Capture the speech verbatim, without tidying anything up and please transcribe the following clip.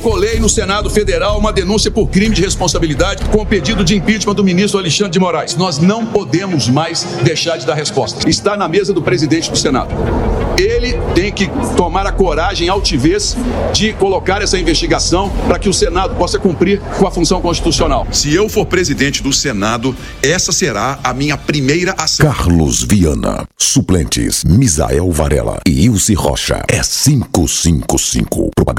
protocolei no Senado Federal uma denúncia por crime de responsabilidade com o pedido de impeachment do ministro Alexandre de Moraes. Nós não podemos mais deixar de dar resposta. Está na mesa do presidente do Senado. Ele tem que tomar a coragem e altivez de colocar essa investigação para que o Senado possa cumprir com a função constitucional. Se eu for presidente do Senado, essa será a minha primeira ação. Carlos Viana, suplentes Misael Varela e Ilse Rocha. É quinhentos e cinquenta e cinco. Propaganda